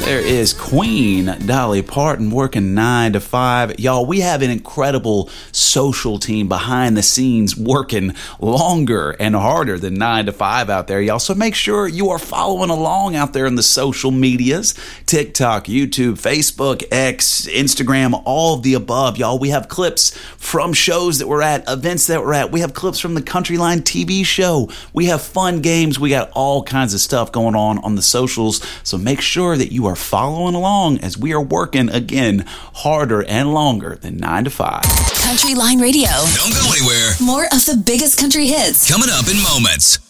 There is Queen Dolly Parton working 9 to 5. Y'all, we have an incredible social team behind the scenes working longer and harder than 9 to 5 out there, y'all. So make sure you are following along out there in the social medias, TikTok, YouTube, Facebook, X, Instagram, all of the above, y'all. We have clips from shows that we're at, events that we're at. We have clips from the Countryline TV show. We have fun games. We got all kinds of stuff going on the socials. So make sure that you are following along as we are working again harder and longer than 9 to 5. Countryline Radio. Don't go anywhere. More of the biggest country hits coming up in moments.